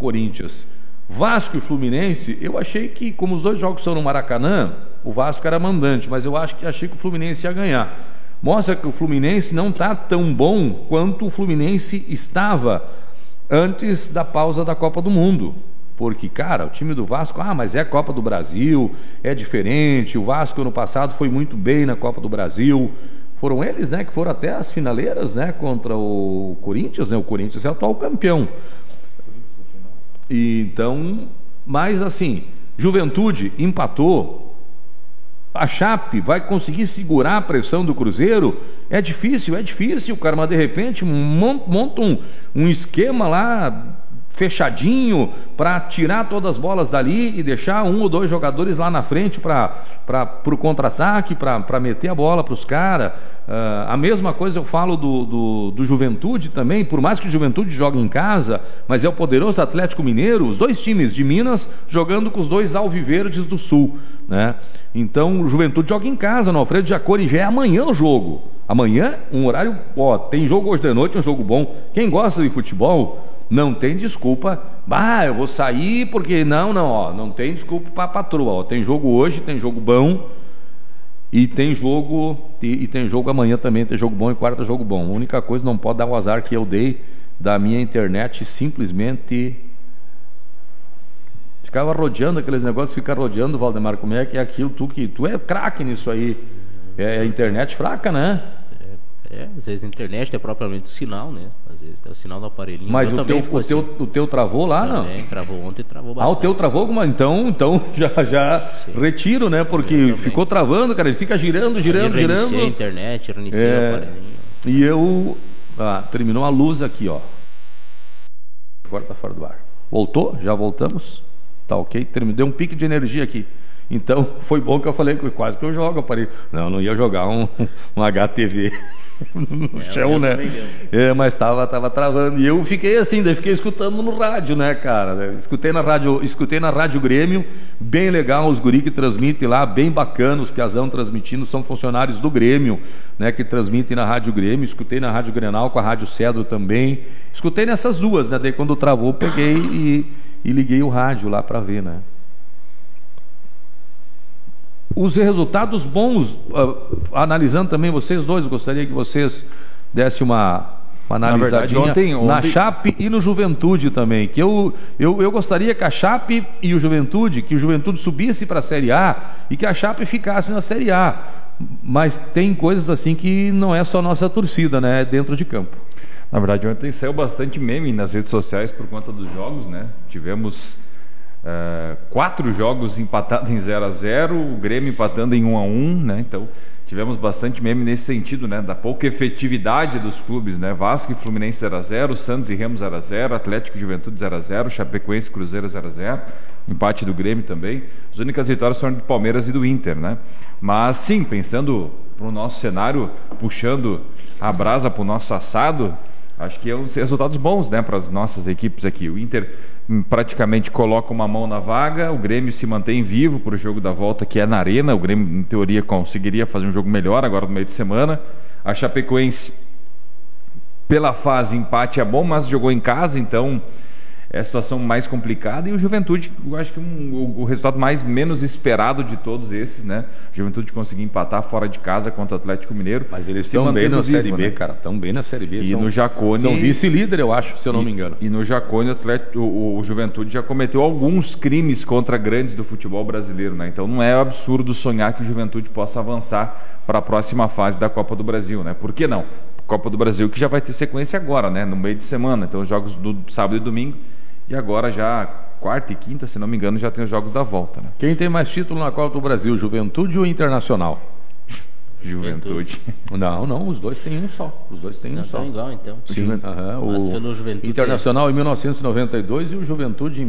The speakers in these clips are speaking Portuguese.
Corinthians. Vasco e Fluminense, eu achei que, como os dois jogos são no Maracanã, o Vasco era mandante, mas eu achei que o Fluminense ia ganhar. Mostra que o Fluminense não está tão bom quanto o Fluminense estava antes da pausa da Copa do Mundo. Porque, cara, o time do Vasco, mas é Copa do Brasil, é diferente, o Vasco ano passado foi muito bem na Copa do Brasil. Foram eles, né, que foram até as finaleiras, né, contra o Corinthians, né, o Corinthians é o atual campeão. E, então, mas assim, Juventude empatou, a Chape vai conseguir segurar a pressão do Cruzeiro? É difícil, cara, mas de repente monta um esquema lá fechadinho para tirar todas as bolas dali e deixar um ou dois jogadores lá na frente para o contra-ataque, para meter a bola para os caras. A mesma coisa eu falo do Juventude também, por mais que o Juventude jogue em casa, mas é o poderoso Atlético Mineiro, os dois times de Minas jogando com os dois alviverdes do Sul, né? Então o Juventude joga em casa no Alfredo Jaconi, já é amanhã o jogo. Amanhã, um horário, tem jogo hoje de noite, um jogo bom. Quem gosta de futebol, não tem desculpa, eu vou sair porque não tem desculpa para a patroa, tem jogo hoje, tem jogo bom e tem jogo amanhã também, tem jogo bom e quarta jogo bom. A única coisa, não pode dar o azar que eu dei da minha internet, simplesmente ficava rodeando aqueles negócios, fica rodeando, Valdemar, como é que é aquilo, tu é craque nisso aí, é a internet fraca, né? Às vezes a internet é propriamente o sinal, né? Às vezes é o sinal do aparelhinho. Mas o teu travou lá, também, não? Travou ontem, travou bastante. O teu travou, mas então já retiro, né? Porque ficou travando, cara, ele fica girando. Reiniciei a internet, reiniciei o aparelhinho. E eu... terminou a luz aqui, ó. Agora tá fora do ar. Voltou? Já voltamos? Tá ok? Deu um pique de energia aqui. Então, foi bom que eu falei, quase que eu jogo, eu parei. Não ia jogar um HTV no chão, né? Mas estava travando. E eu fiquei assim, fiquei escutando no rádio, né, cara? Escutei na Rádio Grêmio, bem legal, os guri que transmitem lá, bem bacana, os piazão transmitindo, são funcionários do Grêmio, né, que transmitem na Rádio Grêmio. Escutei na Rádio Grenal, com a Rádio Cedro também. Escutei nessas duas, né? Daí quando travou, peguei e liguei o rádio lá para ver, né? Os resultados bons, analisando também vocês dois, gostaria que vocês dessem uma analisadinha. Na verdade, ontem... na Chape e no Juventude também, que eu gostaria que a Chape e o Juventude subisse para a Série A e que a Chape ficasse na Série A, mas tem coisas assim que não é só nossa torcida, né, dentro de campo. Na verdade, ontem saiu bastante meme nas redes sociais por conta dos jogos, né? Tivemos 4 jogos empatados em 0-0, o Grêmio empatando em 1-1, né? Então tivemos bastante meme nesse sentido, né? Da pouca efetividade dos clubes, né? Vasco e Fluminense 0-0, Santos e Remo 0-0, Atlético e Juventude 0-0, Chapecoense e Cruzeiro 0-0, empate do Grêmio também. As únicas vitórias foram do Palmeiras e do Inter, né? Mas sim, pensando para o nosso cenário, puxando a brasa para o nosso assado, acho que é uns resultados bons, né, para as nossas equipes aqui. O Inter praticamente coloca uma mão na vaga, o Grêmio se mantém vivo para o jogo da volta, que é na Arena. O Grêmio, em teoria, conseguiria fazer um jogo melhor agora no meio de semana. A Chapecoense, pela fase, empate é bom, mas jogou em casa, então é a situação mais complicada. E o Juventude, eu acho que o resultado menos esperado de todos esses, né? O Juventude conseguiu empatar fora de casa contra o Atlético Mineiro. Mas eles estão bem na Série B, né? Cara, estão bem na Série B. E no Jacone... São vice-líder, eu acho, se eu não me engano. E no Jacone, o Juventude já cometeu alguns crimes contra grandes do futebol brasileiro, né? Então não é absurdo sonhar que o Juventude possa avançar para a próxima fase da Copa do Brasil, né? Por que não? Copa do Brasil que já vai ter sequência agora, né? No meio de semana. Então os jogos do sábado e domingo. E agora já quarta e quinta, se não me engano, já tem os jogos da volta, né? Quem tem mais título na Copa do Brasil, Juventude ou Internacional? Juventude. Não, os dois têm um só. Os dois têm um só. Igual, então. Sim, o Juventude Internacional em 1992 e o Juventude em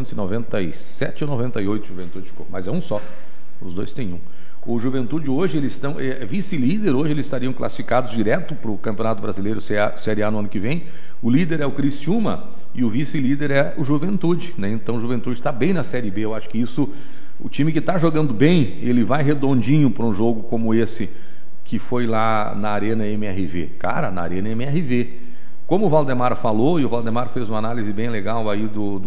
1997 ou 98, Juventude ficou. Mas é um só. Os dois têm um. O Juventude hoje, eles estão vice-líder, hoje eles estariam classificados direto para o Campeonato Brasileiro Série A no ano que vem. O líder é o Criciúma e o vice-líder é o Juventude, né? Então o Juventude está bem na Série B. Eu acho que isso, o time que está jogando bem, ele vai redondinho para um jogo como esse que foi lá na Arena MRV. Cara, na Arena MRV. Como o Valdemar falou, e o Valdemar fez uma análise bem legal aí do